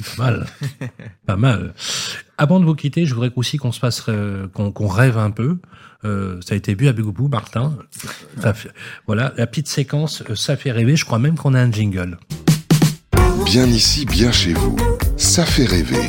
Pas mal. Avant de vous quitter, je voudrais aussi qu'on se fasse, qu'on rêve un peu. Ça a été vu avec vous, Martin. Voilà, la petite séquence, ça fait rêver. Je crois même qu'on a un jingle. Bien ici, bien chez vous. Ça fait rêver.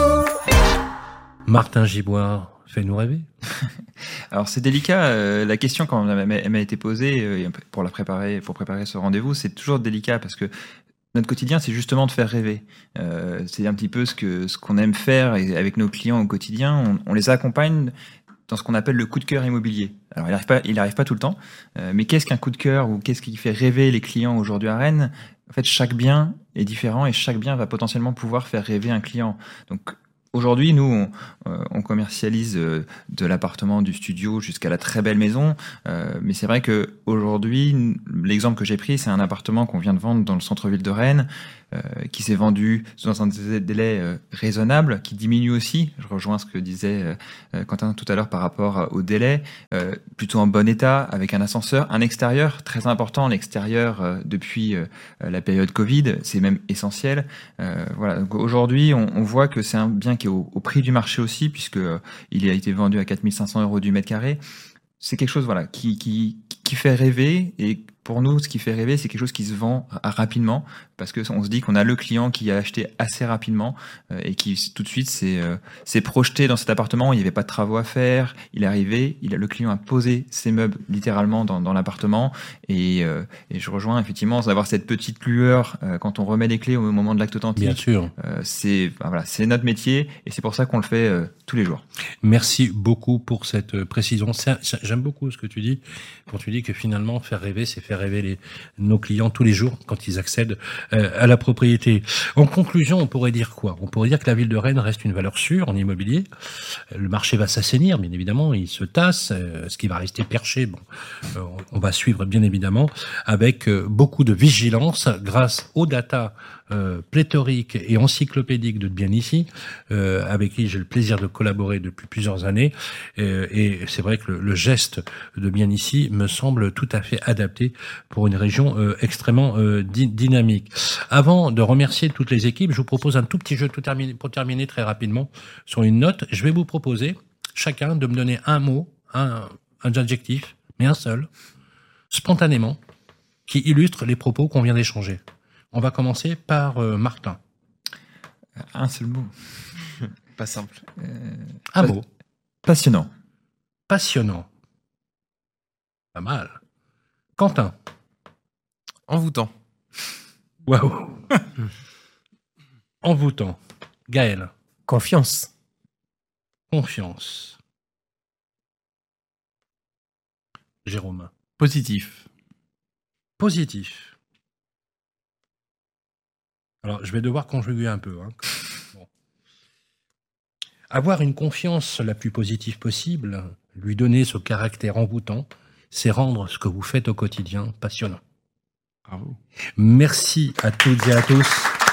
Martin Giboire, fais-nous rêver. Alors c'est délicat, la question quand elle m'a été posée pour préparer ce rendez-vous, c'est toujours délicat parce que Notre quotidien, c'est justement de faire rêver. C'est un petit peu ce qu'on aime faire avec nos clients au quotidien. On les accompagne dans ce qu'on appelle le coup de cœur immobilier. Alors, il arrive pas tout le temps, mais qu'est-ce qu'un coup de cœur ou qu'est-ce qui fait rêver les clients aujourd'hui à Rennes ? En fait, chaque bien est différent et chaque bien va potentiellement pouvoir faire rêver un client. Donc, aujourd'hui, nous, on commercialise de l'appartement, du studio jusqu'à la très belle maison. Mais c'est vrai qu'aujourd'hui, l'exemple que j'ai pris, c'est un appartement qu'on vient de vendre dans le centre-ville de Rennes, qui s'est vendu dans un délai raisonnable, qui diminue aussi. Je rejoins ce que disait Quentin tout à l'heure par rapport au délai. Plutôt en bon état, avec un ascenseur, un extérieur, très important. L'extérieur, depuis la période Covid, c'est même essentiel. Voilà. Donc aujourd'hui, on voit que c'est un bien qui est au prix du marché aussi, puisque il a été vendu à 4 500 € du mètre carré. C'est quelque chose qui fait rêver, et pour nous, ce qui fait rêver, c'est quelque chose qui se vend rapidement, parce que on se dit qu'on a le client qui a acheté assez rapidement et qui tout de suite s'est projeté dans cet appartement. Il n'y avait pas de travaux à faire. Il est arrivé, le client a posé ses meubles littéralement dans l'appartement, et je rejoins effectivement d'avoir cette petite lueur quand on remet les clés au moment de l'acte authentique. Bien sûr. C'est notre métier, et c'est pour ça qu'on le fait tous les jours. Merci beaucoup pour cette précision. J'aime beaucoup ce que tu dis, quand tu dis que finalement faire rêver, c'est faire rêver nos clients tous les jours quand ils accèdent à la propriété. En conclusion, on pourrait dire quoi ? On pourrait dire que la ville de Rennes reste une valeur sûre en immobilier. Le marché va s'assainir, bien évidemment, il se tasse. Ce qui va rester perché, on va suivre bien évidemment avec beaucoup de vigilance grâce aux data pléthoriques et encyclopédiques de Bien Ici, avec qui j'ai le plaisir de collaborer depuis plusieurs années. Et c'est vrai que le geste de Bien Ici me semble tout à fait adapté pour une région extrêmement dynamique. Avant de remercier toutes les équipes, je vous propose un tout petit jeu pour terminer très rapidement sur une note. Je vais vous proposer chacun de me donner un mot, un adjectif, mais un seul, spontanément, qui illustre les propos qu'on vient d'échanger. On va commencer par Martin. Un seul mot. Pas simple. Un mot. Passionnant. Passionnant. Pas mal. Quentin. Envoûtant. Waouh. Envoûtant. Gaël. Confiance. Confiance. Jérôme. Positif. Positif. Alors, je vais devoir conjuguer un peu. Bon. Avoir une confiance la plus positive possible, lui donner ce caractère envoûtant, c'est rendre ce que vous faites au quotidien passionnant. Bravo. Merci à toutes et à tous.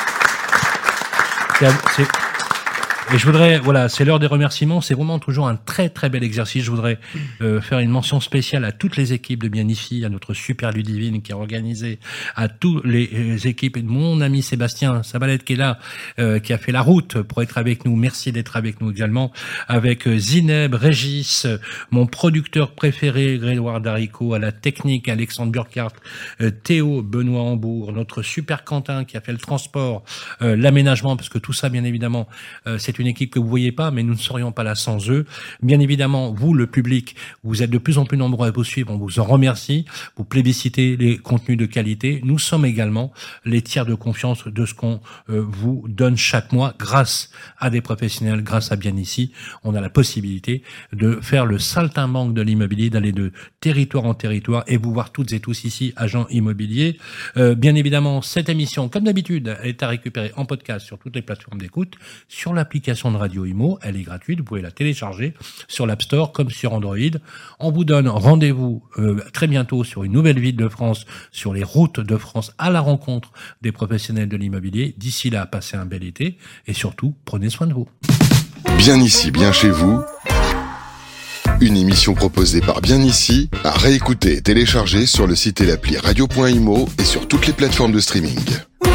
Et je voudrais, c'est l'heure des remerciements. C'est vraiment toujours un très très bel exercice. Je voudrais faire une mention spéciale à toutes les équipes de Bien Ici, à notre super Ludivine qui a organisé, à toutes les équipes, et de mon ami Sébastien Sabalette qui est là, qui a fait la route pour être avec nous. Merci d'être avec nous également. Avec Zineb, Régis, mon producteur préféré, Grégoire Darico, à la technique, Alexandre Burkhardt, Théo, Benoît Hambourg, notre super Quentin qui a fait le transport, l'aménagement, parce que tout ça, bien évidemment, c'est une équipe que vous voyez pas, mais nous ne serions pas là sans eux. Bien évidemment, vous, le public, vous êtes de plus en plus nombreux à vous suivre. On vous en remercie. Vous plébiscitez les contenus de qualité. Nous sommes également les tiers de confiance de ce qu'on vous donne chaque mois grâce à des professionnels, grâce à Bien Ici. On a la possibilité de faire le saltimbanque de l'immobilier, d'aller de territoire en territoire et vous voir toutes et tous ici, agents immobiliers. Bien évidemment, cette émission, comme d'habitude, est à récupérer en podcast sur toutes les plateformes d'écoute, sur l'application de Radio Imo, elle est gratuite, vous pouvez la télécharger sur l'App Store comme sur Android. On vous donne rendez-vous très bientôt sur une nouvelle ville de France, sur les routes de France, à la rencontre des professionnels de l'immobilier. D'ici là, passez un bel été et surtout, prenez soin de vous. Bien ici, bien chez vous. Une émission proposée par Bien Ici, à réécouter et télécharger sur le site et l'appli radio.imo et sur toutes les plateformes de streaming.